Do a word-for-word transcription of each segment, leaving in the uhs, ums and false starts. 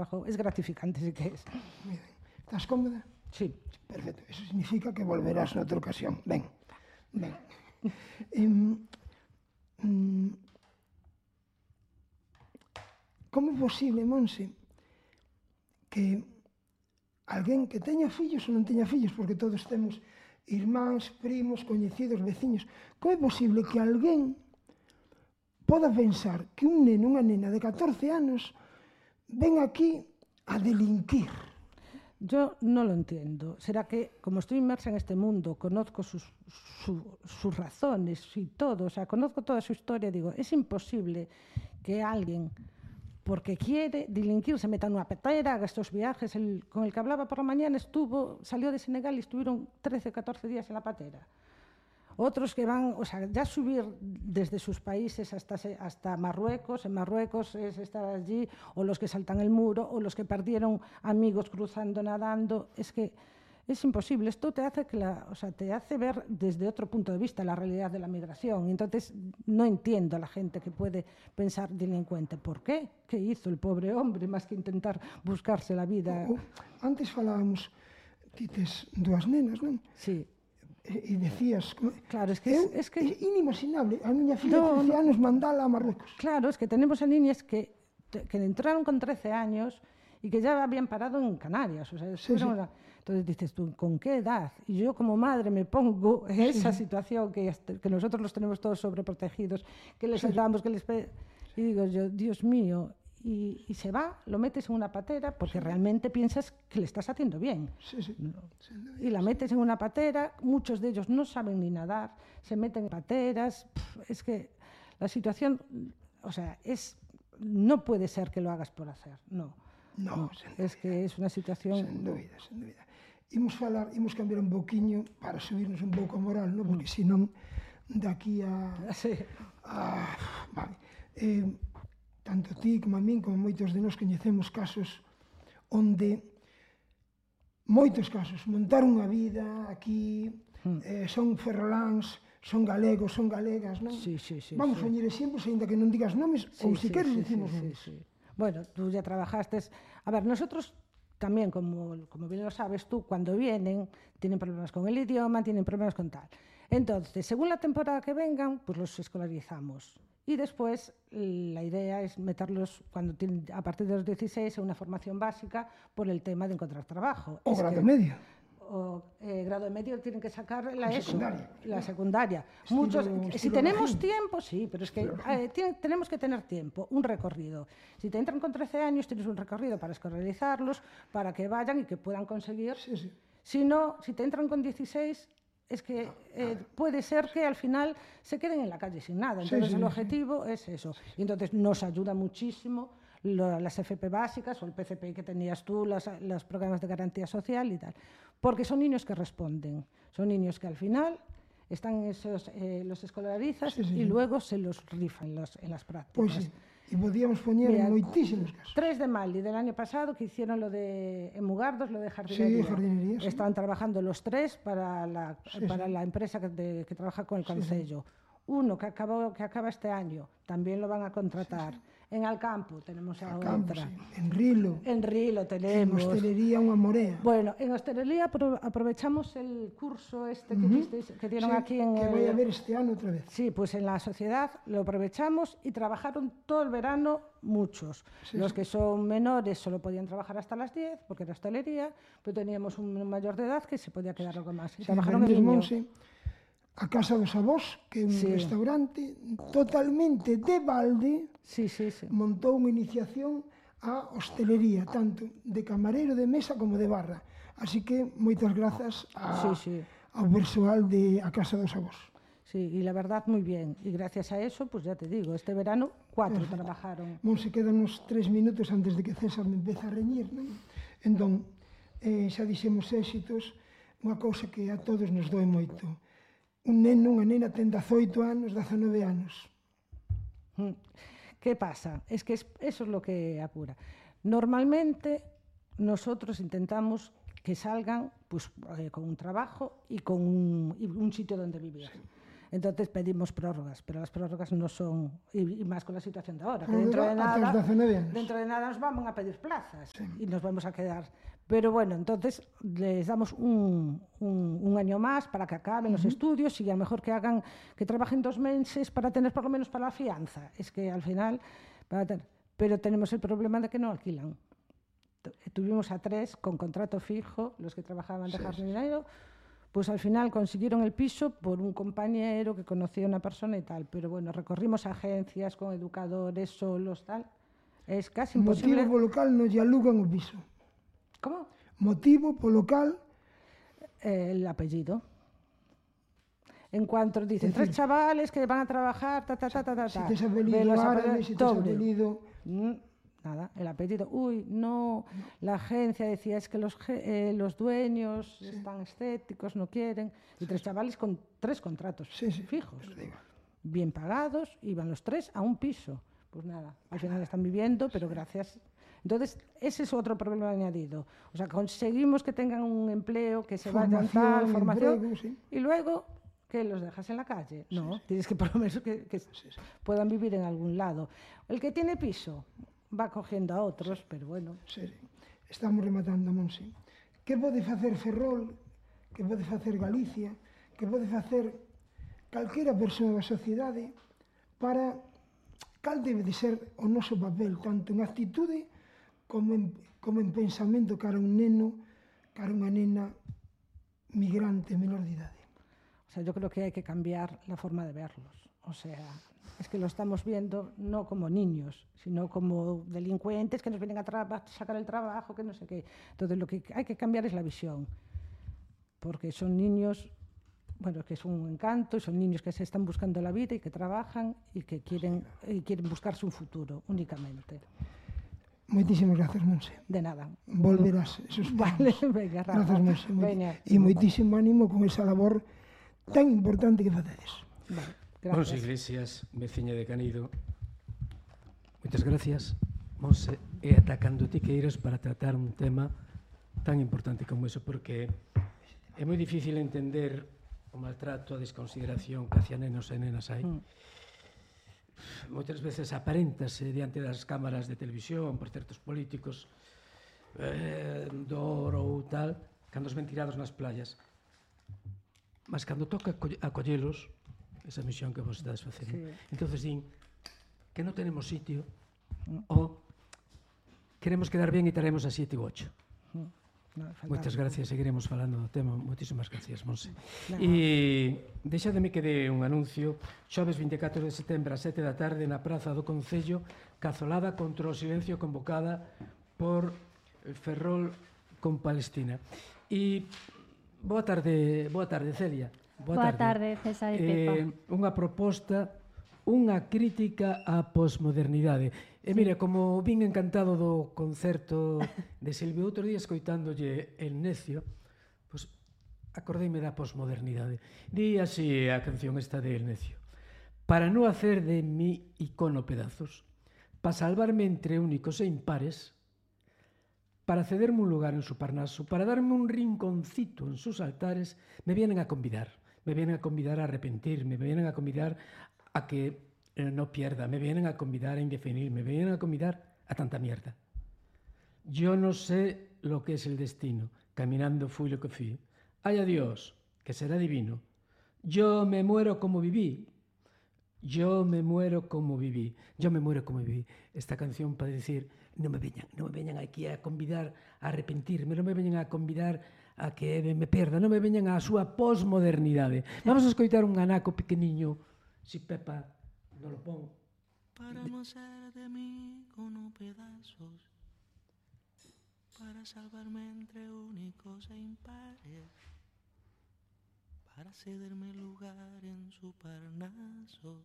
trabajo es gratificante, sí que es. Muy ben. Estás cómoda? Sí. Perfecto. Eso significa que volverás noutra ocasión. Ben, ben. Um, um, como é posible, Monse, que alguén que teña fillos ou non teña fillos, porque todos temos irmáns, primos, coñecidos, veciños, como é posible que alguén poda pensar que un neno, unha nena de catorce anos ven aquí a delinquir? Yo no lo entiendo. Será que, como estoy inmersa en este mundo, conozco sus, su, sus razones y todo, o sea, conozco toda su historia, digo, es imposible que alguien, porque quiere delinquir, se meta en una petera, haga estos viajes. El, con el que hablaba por la mañana estuvo, salió de Senegal y estuvieron trece, catorce días en la patera. Otros que van, o sea, ya subir desde sus países hasta, hasta Marruecos, en Marruecos es estar allí, o los que saltan el muro, o los que perdieron amigos cruzando, nadando, es que es imposible. Esto te hace, que la, o sea, te hace ver desde otro punto de vista la realidad de la migración. Entonces, no entiendo a la gente que puede pensar delincuente. ¿Por qué? ¿Qué hizo el pobre hombre más que intentar buscarse la vida? Oh, antes falábamos, ti tes dúas nenas, non? Sí. E decías, claro, es que eu, es, es que é inimaginable a miña filla de trece anos mandala a Marruecos. Claro, es que tenemos a niñas que, que entraron con trece años y que ya habían parado en Canarias. O sea, sí, sí. Una... Entonces dices tú, ¿con qué edad? Y yo como madre me pongo en esa sí. situación que, que nosotros los tenemos todos sobreprotegidos, que les sí. damos, que les... Y digo yo, Dios mío, y, y se va, lo metes en una patera porque sí. realmente piensas que le estás haciendo bien. Sí, sí. ¿No? Y la metes en una patera, muchos de ellos no saben ni nadar, se meten en pateras. Pff, es que la situación, o sea, es, no puede ser que lo hagas por hacer, no. No, no es que es una situación... Sen dúbida, sen dúbida. Imos falar, imos cambiar un poquinho para subirnos un pouco a moral, non? Porque senón daqui a... Sí. a vale. Eh, tanto ti como a min, como moitos de nós coñecemos casos onde moitos casos montaron unha vida aquí, mm. eh, son ferroláns, son galegos, son galegas, non? Sí, sí, sí. Vamos sí. a poñer exemplos, ainda que non digas nomes, sí, ou si sí, queres sí, dicimos sí, nomes. Sí, sí. Bueno, tú ya trabajaste... A ver, nosotros también, como, como bien lo sabes tú, cuando vienen, tienen problemas con el idioma, tienen problemas con tal. Entonces, según la temporada que vengan, pues los escolarizamos. Y después la idea es meterlos cuando tienen, a partir de los dieciséis en una formación básica por el tema de encontrar trabajo. O es grado que, medio. O eh, grado medio tienen que sacar la, la ESO, secundaria. la secundaria. Estilo, Muchos, estilo si tenemos Rajín. tiempo, sí, pero es que eh, tiene, tenemos que tener tiempo, un recorrido. Si te entran con trece años, tienes un recorrido para escolarizarlos, para que vayan y que puedan conseguir. Sí, sí. Si no, si te entran con dieciséis, es que eh, puede ser que al final se queden en la calle sin nada. Entonces sí, sí, el objetivo sí. es eso. Y entonces nos ayuda muchísimo lo, las F P básicas o el P C P I que tenías tú, las, los programas de garantía social y tal. Porque son niños que responden. Son niños que al final están esos, eh, los escolarizas sí, sí, y sí. luego se los rifan en, los, en las prácticas. Pues sí. Y podíamos poñer Mira, moitísimos casos. Tres de Mali del año pasado que hicieron lo de en Mugardos, lo de jardinería. Sí, jardinería. Sí. Estaban trabajando los tres para la, sí, para sí. la empresa que, de, que trabaja con el Concello. Sí, sí. Uno que, acabó, que acaba este año, también lo van a contratar. Sí, sí. En Alcampo tenemos a Alcampo, otra. Sí. En Rilo. En Rilo tenemos. En hostelería unha morea. Bueno, en hostelería apro aprovechamos el curso este que, uh-huh. visteis, que dieron sí, aquí en que el... vai a haber este ano outra vez. Sí, pues en la sociedad lo aprovechamos y trabajaron todo el verano muchos. Sí, Los sí. que son menores solo podían trabajar hasta las diez, porque era hostelería, pero teníamos un mayor de edad que se podía quedar algo más. Y sí, trabajaron el niño. Sí. A Casa dos Avós, que é un sí. restaurante totalmente de balde, sí, sí, sí. montou unha iniciación a hostelería, tanto de camarero de mesa como de barra. Así que moitas grazas a, sí, sí. ao persoal de a Casa dos Avós. Sí, y la verdad muy bien. Y gracias a eso, pues ya te digo, este verano cuatro Perfecto. trabajaron. Mon, se quedan uns tres minutos antes de que César me empece a reñir, non? Entón, eh, xa dixemos éxitos, unha cousa que a todos nos doe moito. Un neno, unha nena ten dezaoito anos, dezanove anos. ¿Qué pasa? Es que es, eso es lo que apura. Normalmente nosotros intentamos que salgan pues, eh, con un trabajo y con un, y un sitio donde vivir. Sí. Entonces pedimos prórrogas, pero las prórrogas no son, y, y más con la situación de ahora, que Prórroga dentro de hasta os nada, dezanove anos. dentro de nada nos van a pedir plazas Sí. y nos vamos a quedar. Pero bueno, entonces les damos un, un, un año más para que acaben uh-huh. los estudios y a lo mejor que hagan, que trabajen dos meses para tener por lo menos para la fianza. Es que al final, para tener, pero tenemos el problema de que no alquilan. Tuvimos a tres con contrato fijo, los que trabajaban de sí, jardinero, pues al final consiguieron el piso por un compañero que conocía a una persona y tal, pero bueno, recorrimos agencias con educadores solos, tal, es casi imposible. Motivo polo cal non lle alugan o piso. ¿Cómo? Motivo polo cal... Eh, el apellido. En cuanto dicen, decir, tres chavales que van a trabajar, ta, ta, ta, ta, ta, si tes apelido árabe, si tes apelido... Mm. Nada, el apellido, uy, no, la agencia decía es que los, eh, los dueños sí. están escépticos, no quieren, y tres chavales con tres contratos sí, sí, fijos, bien pagados, iban los tres a un piso. Pues nada, al final están viviendo, pero gracias. Entonces, ese es otro problema añadido. O sea, conseguimos que tengan un empleo, que se vayan tal, formación, empleo, sí. y luego que los dejas en la calle. No, sí, sí. tienes que por lo menos que, que sí, sí. puedan vivir en algún lado. El que tiene piso va cogiendo a outros, sí. pero bueno. Sí, sí. Estamos rematando, Monse. Que pode facer Ferrol, que pode facer Galicia, que pode facer calquera persoa da sociedade para cal debe de ser o noso papel, tanto en actitude como en, como en pensamento cara a un neno, cara a unha nena migrante menor de idade. O sea, yo creo que hay que cambiar la forma de verlos. O sea, es que lo estamos viendo no como niños, sino como delincuentes que nos vienen a sacar el trabajo, que no sé qué. Entonces, lo que hay que cambiar es la visión, porque son niños, bueno, que son un encanto, son niños que se están buscando la vida y que trabajan y que quieren, y quieren buscarse un futuro únicamente. Moitísimas gracias, Monse. De nada. Volverás, esos vale, venga, Rafa. Gracias, Monse. Veña. E moitísimo ánimo con esa labor tan importante que facedes. Vale. Monse Iglesias, veciña de Canido. Moitas gracias, Monse, e ata cando ti queiras para tratar un tema tan importante como eso, porque é moi difícil entender o maltrato, a desconsideración que hacia nenos e nenas hai. Mm. Moitas veces aparéntase diante das cámaras de televisión por certos políticos eh, do oro ou tal, cando os ven tirados nas playas. Mas cando toca acollelos, esa misión que vos estás facendo. Sí. Entonces din que non tenemos sitio mm. ou queremos quedar bien e taremos a siete ou ocho. Mm. No, moitas gracias, seguiremos falando do tema. Moitísimas gracias, Monse. No. E deixademe que dé un anuncio. Xoves vinte e catro de setembro a sete da tarde na Praza do Concello, cazolada contra o silencio convocada por Ferrol con Palestina. E boa tarde, boa tarde, Celia. Boa, Boa tarde, tarde César e Pepa. Eh, unha proposta, unha crítica á posmodernidade. E mira, como vin encantado do concerto de Silvio outro día escoitándolle El Necio, pois acordeime da posmodernidade. Di así a canción esta de El Necio. Para non hacer de mi icono pedazos, para salvarme entre únicos e impares, para cederme un lugar en su Parnaso, para darme un rinconcito en sus altares, me vienen a convidar. Me vienen a convidar a arrepentirme, me vienen a convidar a que eh, no pierda, me vienen a convidar a indefinir, me vienen a convidar a tanta mierda. Yo no sé lo que es el destino, caminando fui lo que fui. Ay a Dios, que será divino. Yo me muero como viví, yo me muero como viví, yo me muero como viví. Esta canción para decir, no me veñan, no me veñan aquí a convidar a arrepentirme, no me veñan a convidar a que me perda, non me veñan á súa posmodernidade. Vamos a escoitar un anaco pequeniño, si Pepa non lo pon. Para no ser de mí con pedazos, para salvarme entre únicos e impares, para cederme lugar en su Parnaso,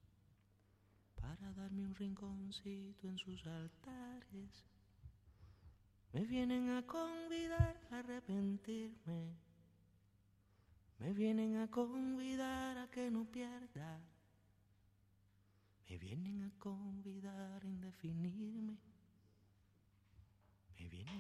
para darme un rinconcito en sus altares. Me vienen a convidar a arrepentirme, me vienen a convidar a que no pierda, me vienen a convidar a indefinirme, me vienen